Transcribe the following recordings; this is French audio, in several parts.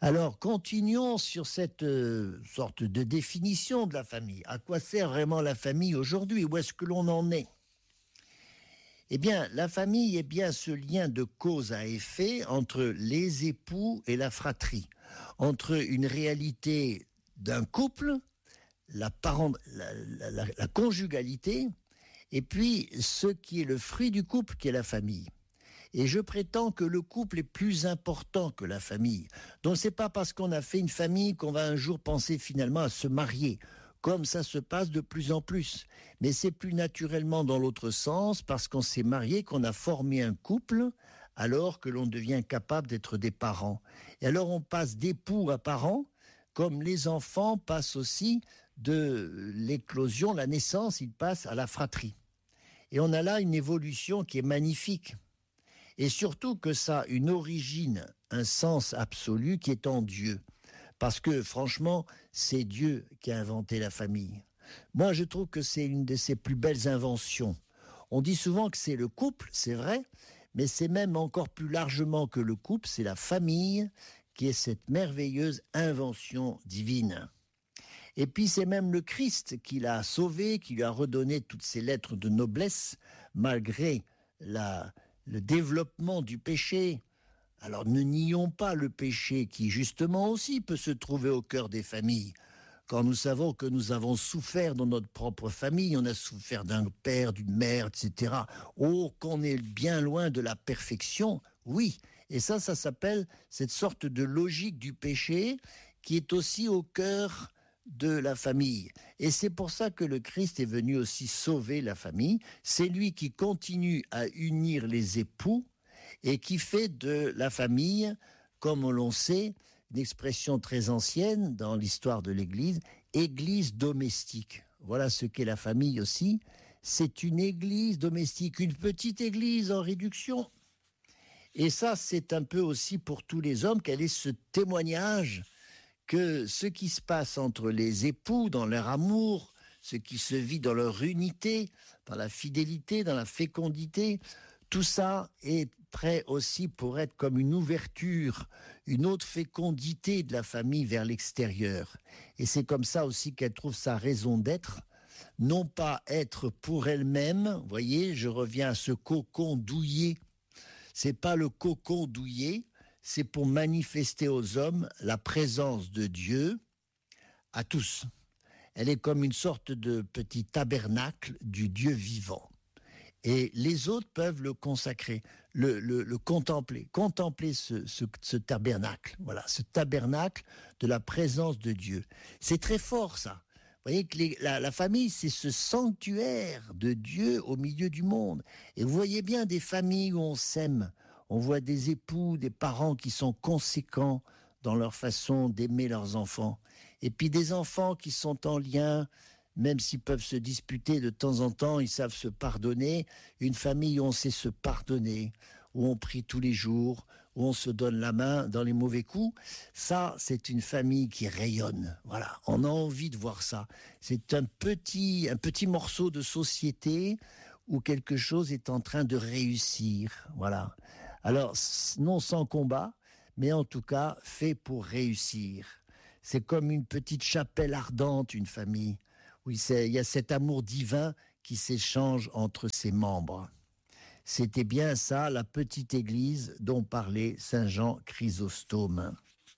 Alors, continuons sur cette sorte de définition de la famille. À quoi sert vraiment la famille aujourd'hui? Où est-ce que l'on en est? Eh bien, la famille est bien ce lien de cause à effet entre les époux et la fratrie, entre une réalité d'un couple, la conjugalité, et puis ce qui est le fruit du couple, qui est la famille. Et je prétends que le couple est plus important que la famille. Donc c'est pas parce qu'on a fait une famille qu'on va un jour penser finalement à se marier, comme ça se passe de plus en plus. Mais c'est plus naturellement dans l'autre sens, parce qu'on s'est marié, qu'on a formé un couple, alors que l'on devient capable d'être des parents. Et alors on passe d'époux à parents, comme les enfants passent aussi de l'éclosion, la naissance, ils passent à la fratrie. Et on a là une évolution qui est magnifique. Et surtout que ça a une origine, un sens absolu qui est en Dieu. Parce que franchement, c'est Dieu qui a inventé la famille. Moi, je trouve que c'est une de ses plus belles inventions. On dit souvent que c'est le couple, c'est vrai, mais c'est même encore plus largement que le couple, c'est la famille qui est cette merveilleuse invention divine. Et puis c'est même le Christ qui l'a sauvé, qui lui a redonné toutes ses lettres de noblesse, malgré le développement du péché. Alors ne nions pas le péché qui justement aussi peut se trouver au cœur des familles. Quand nous savons que nous avons souffert dans notre propre famille, on a souffert d'un père, d'une mère, etc. Oh, qu'on est bien loin de la perfection, oui. Et ça s'appelle cette sorte de logique du péché qui est aussi au cœur de la famille. Et c'est pour ça que le Christ est venu aussi sauver la famille. C'est lui qui continue à unir les époux et qui fait de la famille, comme l'on sait, une expression très ancienne dans l'histoire de l'Église, église domestique. Voilà ce qu'est la famille aussi. C'est une église domestique, une petite église en réduction. Et ça, c'est un peu aussi pour tous les hommes, quel est ce témoignage que ce qui se passe entre les époux dans leur amour, ce qui se vit dans leur unité, dans la fidélité, dans la fécondité, tout ça est prêt aussi pour être comme une ouverture, une autre fécondité de la famille vers l'extérieur. Et c'est comme ça aussi qu'elle trouve sa raison d'être, non pas être pour elle-même, vous voyez, je reviens à ce cocon douillet, c'est pas le cocon douillet, c'est pour manifester aux hommes la présence de Dieu à tous. Elle est comme une sorte de petit tabernacle du Dieu vivant. Et les autres peuvent le consacrer, le contempler, contempler ce tabernacle, voilà, ce tabernacle de la présence de Dieu. C'est très fort ça. Vous voyez que la famille, c'est ce sanctuaire de Dieu au milieu du monde. Et vous voyez bien des familles où on s'aime, on voit des époux, des parents qui sont conséquents dans leur façon d'aimer leurs enfants. Et puis des enfants qui sont en lien, même s'ils peuvent se disputer de temps en temps, ils savent se pardonner. Une famille où on sait se pardonner, où on prie tous les jours, où on se donne la main dans les mauvais coups, ça, c'est une famille qui rayonne. Voilà, on a envie de voir ça. C'est un petit morceau de société où quelque chose est en train de réussir. Voilà. Alors, non sans combat, mais en tout cas, fait pour réussir. C'est comme une petite chapelle ardente, une famille. Oui, il y a cet amour divin qui s'échange entre ses membres. C'était bien ça, la petite église dont parlait Saint Jean Chrysostome.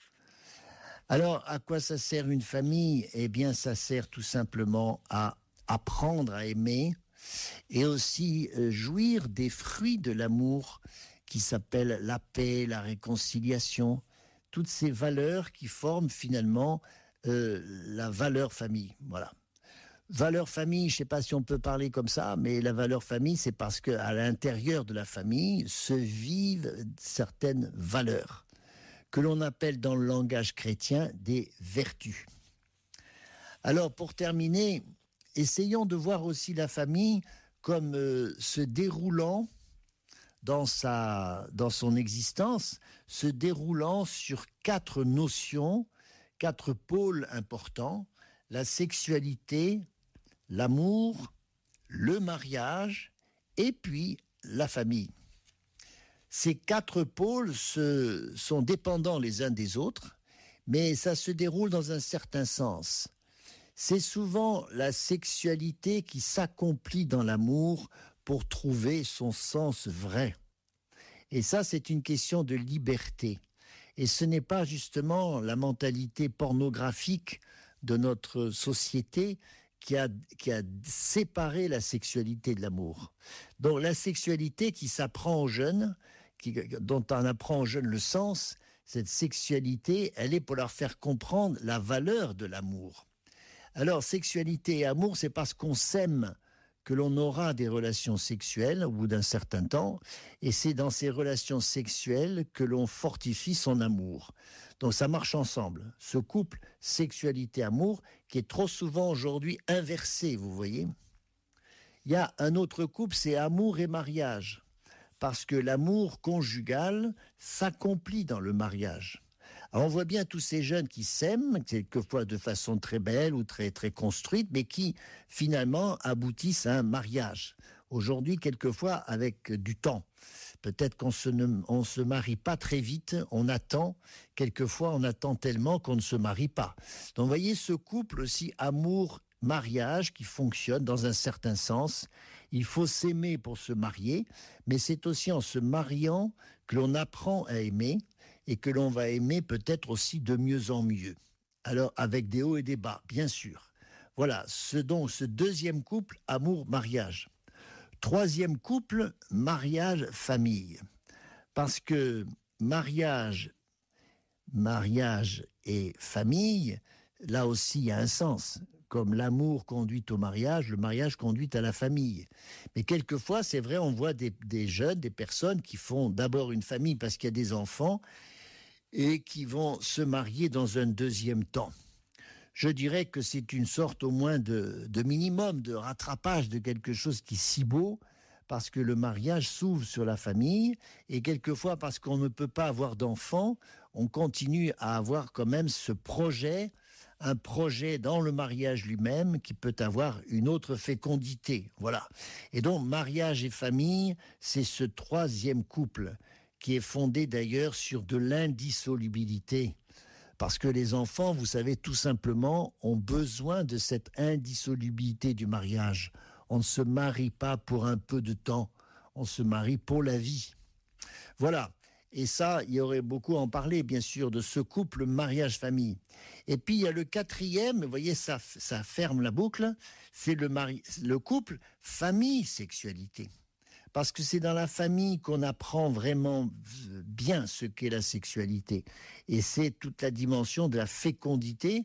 Alors, à quoi ça sert une famille? Eh bien, ça sert tout simplement à apprendre à aimer et aussi jouir des fruits de l'amour qui s'appellent la paix, la réconciliation, toutes ces valeurs qui forment finalement la valeur famille. Voilà. Valeur famille, je ne sais pas si on peut parler comme ça, mais la valeur famille, c'est parce qu'à l'intérieur de la famille se vivent certaines valeurs que l'on appelle dans le langage chrétien des vertus. Alors, pour terminer, essayons de voir aussi la famille comme se déroulant dans son existence, se déroulant sur 4 notions, 4 pôles importants, la sexualité, l'amour, le mariage et puis la famille. Ces 4 pôles sont dépendants les uns des autres mais ça se déroule dans un certain sens. C'est souvent la sexualité qui s'accomplit dans l'amour pour trouver son sens vrai. Et ça, c'est une question de liberté. Et ce n'est pas justement la mentalité pornographique de notre société qui a séparé la sexualité de l'amour. Donc la sexualité qui s'apprend aux jeunes, dont on apprend aux jeunes le sens, cette sexualité, elle est pour leur faire comprendre la valeur de l'amour. Alors, sexualité et amour, c'est parce qu'on s'aime que l'on aura des relations sexuelles au bout d'un certain temps, et c'est dans ces relations sexuelles que l'on fortifie son amour. Donc ça marche ensemble, ce couple sexualité-amour qui est trop souvent aujourd'hui inversé, vous voyez. Il y a un autre couple, c'est amour et mariage, parce que l'amour conjugal s'accomplit dans le mariage. Alors on voit bien tous ces jeunes qui s'aiment, quelquefois de façon très belle ou très, très construite, mais qui finalement aboutissent à un mariage. Aujourd'hui, quelquefois avec du temps. Peut-être qu'on se marie pas très vite, on attend. Quelquefois, on attend tellement qu'on ne se marie pas. Donc vous voyez ce couple aussi, amour-mariage, qui fonctionne dans un certain sens. Il faut s'aimer pour se marier, mais c'est aussi en se mariant que l'on apprend à aimer, et que l'on va aimer peut-être aussi de mieux en mieux. Alors, avec des hauts et des bas, bien sûr. Voilà, ce deuxième couple, amour-mariage. Troisième couple, mariage-famille. Parce que mariage et famille, là aussi, il y a un sens. Comme l'amour conduit au mariage, le mariage conduit à la famille. Mais quelquefois, c'est vrai, on voit des jeunes, des personnes qui font d'abord une famille parce qu'il y a des enfants, et qui vont se marier dans un deuxième temps. Je dirais que c'est une sorte au moins de minimum, de rattrapage de quelque chose qui est si beau, parce que le mariage s'ouvre sur la famille, et quelquefois parce qu'on ne peut pas avoir d'enfants, on continue à avoir quand même ce projet, un projet dans le mariage lui-même qui peut avoir une autre fécondité. Voilà. Et donc, mariage et famille, c'est ce troisième couple qui est fondé d'ailleurs sur de l'indissolubilité. Parce que les enfants, vous savez, tout simplement, ont besoin de cette indissolubilité du mariage. On ne se marie pas pour un peu de temps, on se marie pour la vie. Voilà. Et ça, il y aurait beaucoup à en parler, bien sûr, de ce couple mariage-famille. Et puis, il y a le quatrième, vous voyez, ça ferme la boucle, c'est le couple famille-sexualité. Parce que c'est dans la famille qu'on apprend vraiment bien ce qu'est la sexualité. Et c'est toute la dimension de la fécondité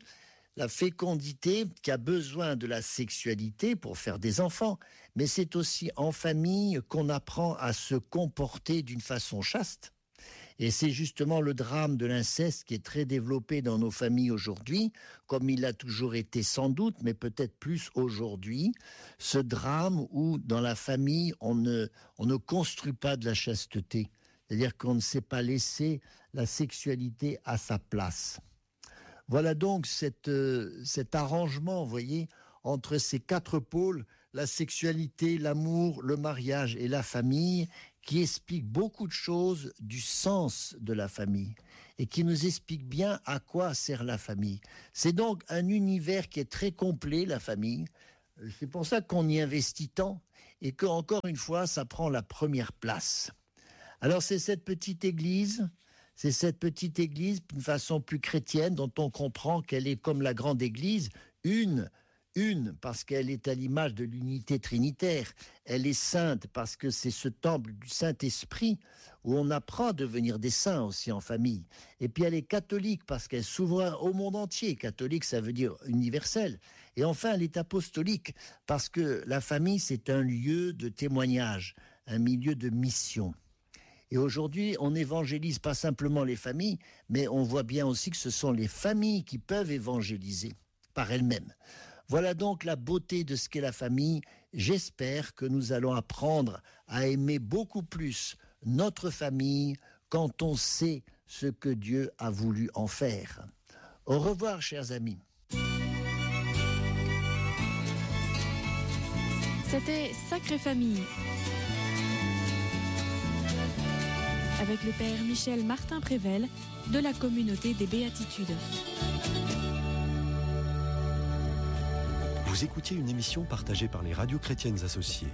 qui a besoin de la sexualité pour faire des enfants. Mais c'est aussi en famille qu'on apprend à se comporter d'une façon chaste. Et c'est justement le drame de l'inceste qui est très développé dans nos familles aujourd'hui, comme il a toujours été sans doute, mais peut-être plus aujourd'hui. Ce drame où dans la famille, on ne construit pas de la chasteté. C'est-à-dire qu'on ne sait pas laisser la sexualité à sa place. Voilà donc cet arrangement, vous voyez, entre ces quatre pôles, la sexualité, l'amour, le mariage et la famille, qui explique beaucoup de choses du sens de la famille et qui nous explique bien à quoi sert la famille. C'est donc un univers qui est très complet, la famille. C'est pour ça qu'on y investit tant et qu'encore une fois, ça prend la première place. Alors c'est cette petite église d'une façon plus chrétienne dont on comprend qu'elle est comme la grande église, une, parce qu'elle est à l'image de l'unité trinitaire. Elle est sainte parce que c'est ce temple du Saint-Esprit où on apprend à devenir des saints aussi en famille. Et puis elle est catholique parce qu'elle s'ouvre au monde entier. Catholique, ça veut dire universel. Et enfin, elle est apostolique parce que la famille, c'est un lieu de témoignage, un milieu de mission. Et aujourd'hui, on n'évangélise pas simplement les familles, mais on voit bien aussi que ce sont les familles qui peuvent évangéliser par elles-mêmes. Voilà donc la beauté de ce qu'est la famille. J'espère que nous allons apprendre à aimer beaucoup plus notre famille quand on sait ce que Dieu a voulu en faire. Au revoir, chers amis. C'était Sacrée Famille. avec le Père Michel Martin-Prével de la communauté des Béatitudes. Vous écoutiez une émission partagée par les radios chrétiennes associées.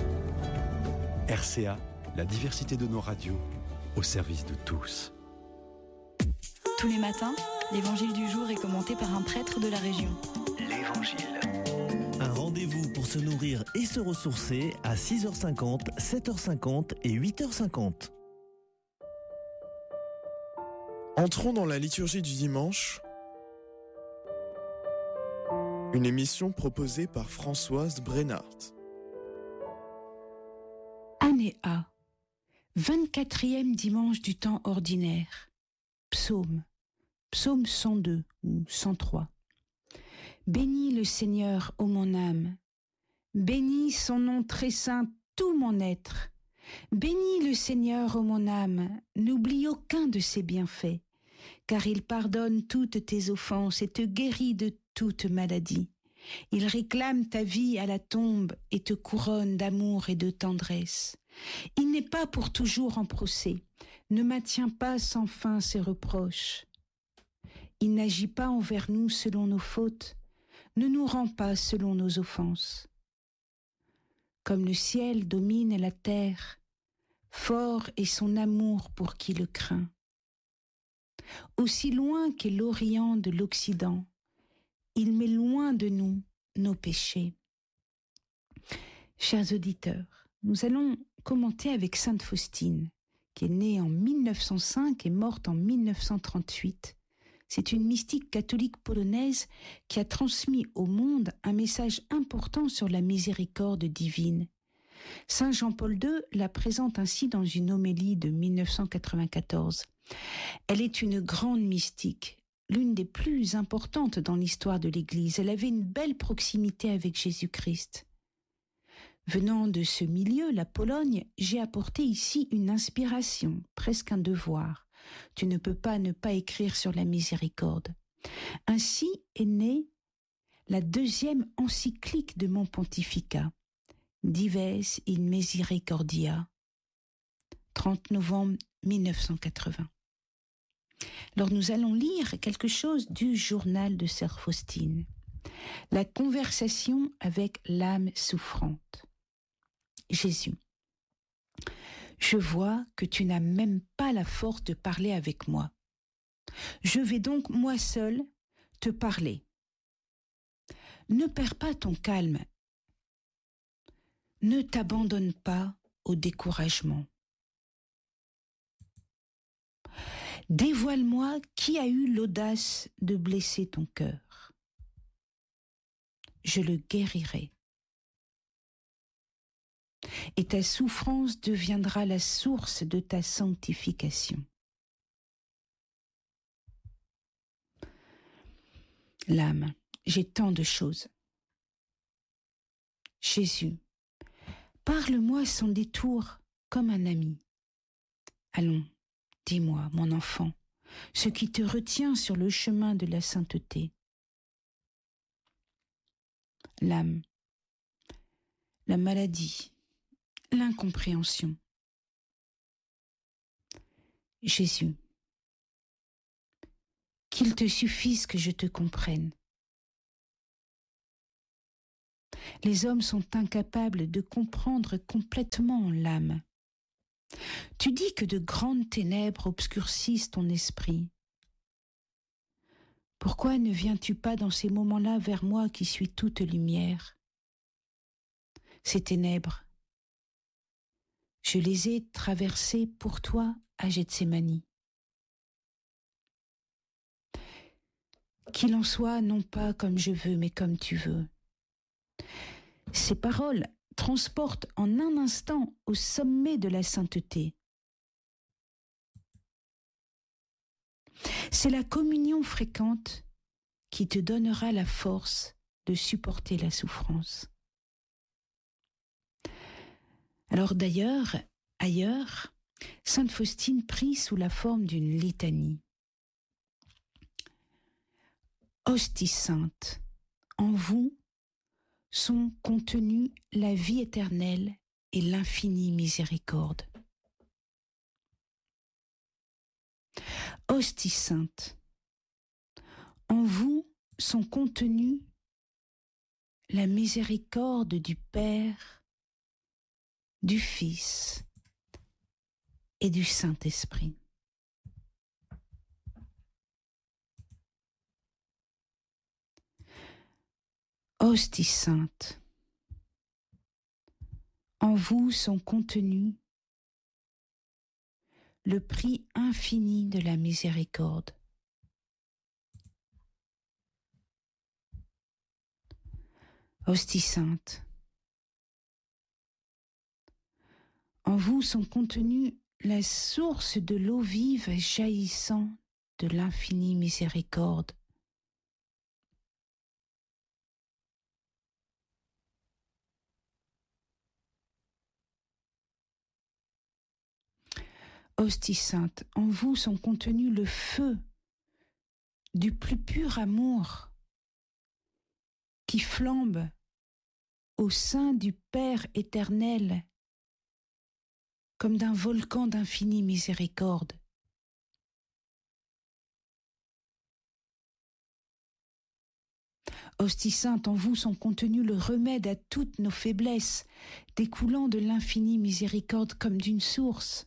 RCA, la diversité de nos radios, au service de tous. Tous les matins, l'évangile du jour est commenté par un prêtre de la région. L'Évangile. Un rendez-vous pour se nourrir et se ressourcer à 6h50, 7h50 et 8h50. Entrons dans la liturgie du dimanche, une émission proposée par Françoise Brennart. Année A, 24e dimanche du temps ordinaire. Psaume 102 ou 103. Bénis le Seigneur, ô mon âme. Bénis son nom très saint, tout mon être. Bénis le Seigneur, ô mon âme. N'oublie aucun de ses bienfaits, car il pardonne toutes tes offenses et te guérit de toute maladie. Il réclame ta vie à la tombe et te couronne d'amour et de tendresse. Il n'est pas pour toujours en procès, ne maintient pas sans fin ses reproches. Il n'agit pas envers nous selon nos fautes, ne nous rend pas selon nos offenses. Comme le ciel domine la terre, fort est son amour pour qui le craint. Aussi loin qu'est l'Orient de l'Occident, il met loin de nous nos péchés. Chers auditeurs, nous allons commenter avec Sainte Faustine, qui est née en 1905 et morte en 1938. C'est une mystique catholique polonaise qui a transmis au monde un message important sur la miséricorde divine. Saint Jean-Paul II la présente ainsi dans une homélie de 1994. Elle est une grande mystique, l'une des plus importantes dans l'histoire de l'Église. Elle avait une belle proximité avec Jésus-Christ. Venant de ce milieu, la Pologne, j'ai apporté ici une inspiration, presque un devoir. Tu ne peux pas ne pas écrire sur la miséricorde. Ainsi est née la deuxième encyclique de mon pontificat, Dives in Misericordia, 30 novembre 1980. Alors nous allons lire quelque chose du journal de Sœur Faustine. La conversation avec l'âme souffrante. Jésus. Je vois que tu n'as même pas la force de parler avec moi. Je vais donc moi seul te parler. Ne perds pas ton calme. Ne t'abandonne pas au découragement. Dévoile-moi qui a eu l'audace de blesser ton cœur. Je le guérirai. Et ta souffrance deviendra la source de ta sanctification. L'âme, j'ai tant de choses. Jésus, parle-moi sans détour comme un ami. Allons, dis-moi, mon enfant, ce qui te retient sur le chemin de la sainteté. L'âme, la maladie, l'incompréhension. Jésus, qu'il te suffise que je te comprenne. Les hommes sont incapables de comprendre complètement l'âme. Tu dis que de grandes ténèbres obscurcissent ton esprit. Pourquoi ne viens-tu pas dans ces moments-là vers moi qui suis toute lumière? Ces ténèbres, je les ai traversées pour toi à Gethsémani. Qu'il en soit non pas comme je veux, mais comme tu veux. Ces paroles transportent en un instant au sommet de la sainteté. C'est la communion fréquente qui te donnera la force de supporter la souffrance. Alors d'ailleurs, ailleurs, Sainte Faustine prie sous la forme d'une litanie. Hostie sainte, en vous sont contenues la vie éternelle et l'infinie miséricorde. Hostie sainte, en vous sont contenues la miséricorde du Père, du Fils et du Saint-Esprit. Hostie sainte, en vous sont contenus le prix infini de la miséricorde. Hostie sainte, en vous sont contenues la source de l'eau vive jaillissant de l'infinie miséricorde. Hostie sainte, en vous sont contenus le feu du plus pur amour qui flambe au sein du Père éternel comme d'un volcan d'infinie miséricorde. Hostie sainte, en vous sont contenus le remède à toutes nos faiblesses, découlant de l'infinie miséricorde comme d'une source.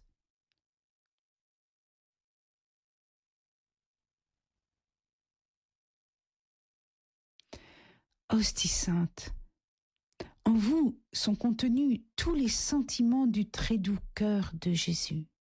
Hostie sainte, en vous sont contenus tous les sentiments du très doux cœur de Jésus.